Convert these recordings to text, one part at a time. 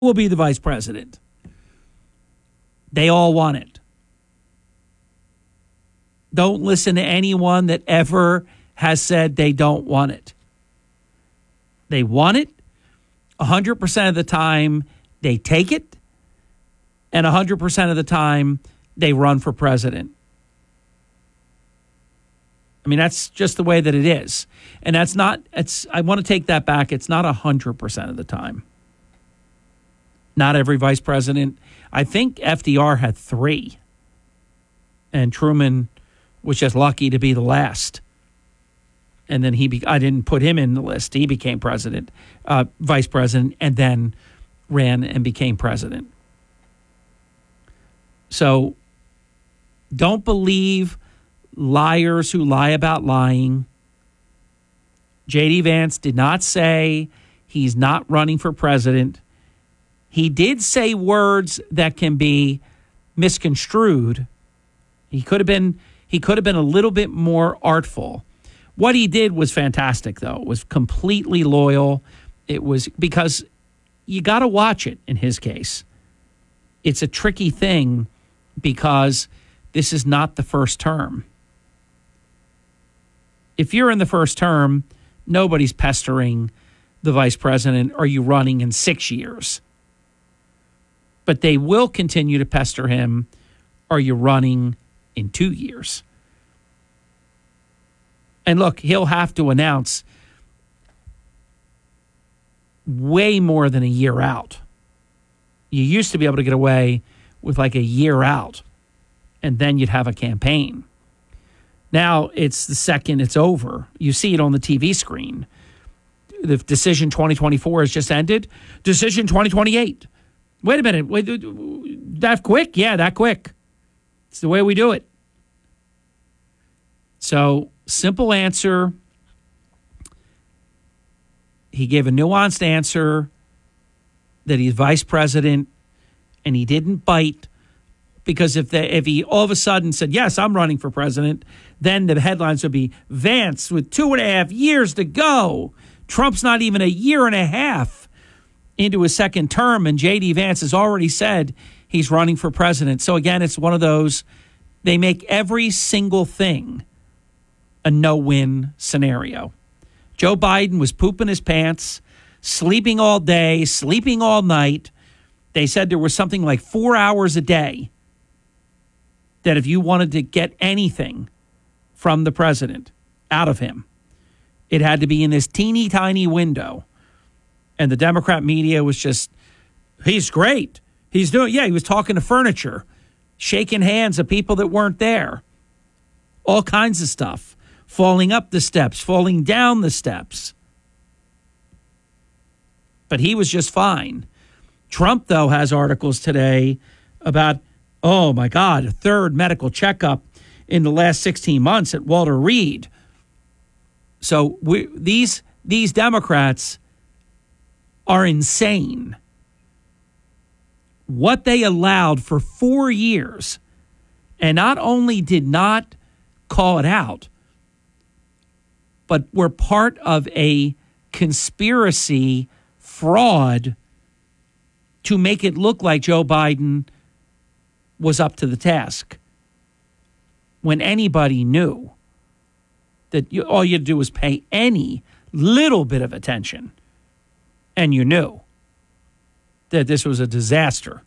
will be the vice president. They all want it. Don't listen to anyone that ever has said they don't want it. They want it. 100% of the time, they take it. And 100% of the time, they run for president. I mean, that's just the way that it is. And that's not, I want to take that back. It's not 100% of the time. Not every vice president. I think FDR had 3. And Truman was just lucky to be the last. And then I didn't put him in the list. He became vice president, and then ran and became president. So don't believe liars who lie about lying. J.D. Vance did not say he's not running for president. He did say words that can be misconstrued. He could have been a little bit more artful. What he did was fantastic, though. It was completely loyal. It was because you got to watch it in his case. It's a tricky thing because this is not the first term. If you're in the first term, nobody's pestering the vice president, are you running in 6 years? But they will continue to pester him, are you running in 2 years? And look, he'll have to announce way more than a year out. You used to be able to get away with like a year out, and then you'd have a campaign. Now it's the second it's over. You see it on the TV screen. The decision 2024 has just ended. Decision 2028. Wait a minute. Wait, that quick? Yeah, that quick. It's the way we do it. So, simple answer. He gave a nuanced answer that he's vice president, and he didn't bite, because if he all of a sudden said, yes, I'm running for president, then the headlines would be Vance with 2.5 years to go. Trump's not even a year and a half into his second term, and J.D. Vance has already said he's running for president. So again, it's one of those, they make every single thing a no-win scenario. Joe Biden was pooping his pants, sleeping all day, sleeping all night. They said there was something like 4 hours a day that if you wanted to get anything from the president out of him, it had to be in this teeny tiny window. And the Democrat media was just, he's great. He was talking to furniture, shaking hands of people that weren't there. All kinds of stuff. Falling up the steps, falling down the steps. But he was just fine. Trump, though, has articles today about, oh my God, a third medical checkup in the last 16 months at Walter Reed. So these Democrats are insane. What they allowed for 4 years, and not only did not call it out, but were part of a conspiracy fraud to make it look like Joe Biden was up to the task, when anybody knew that all you had to do was pay any little bit of attention, and you knew that this was a disaster.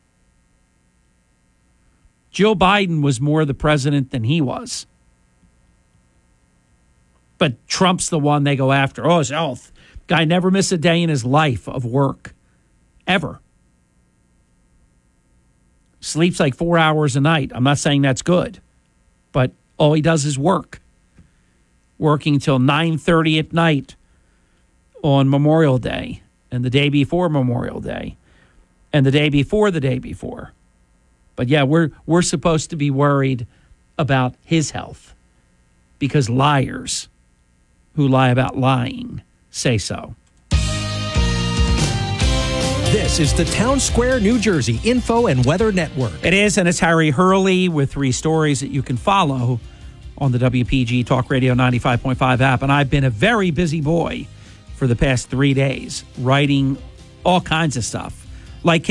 Joe Biden was more the president than he was. But Trump's the one they go after. Oh, his health. Guy never missed a day in his life of work. Ever. Sleeps like 4 hours a night. I'm not saying that's good. But all he does is work. Working till 9:30 at night on Memorial Day. And the day before Memorial Day. And the day before the day before. But yeah, we're supposed to be worried about his health. Because liars who lie about lying say so. This is the Town Square, New Jersey Info and Weather Network. It is, and it's Harry Hurley with 3 stories that you can follow on the WPG Talk Radio 95.5 app. And I've been a very busy boy for the past 3 days, writing all kinds of stuff. Like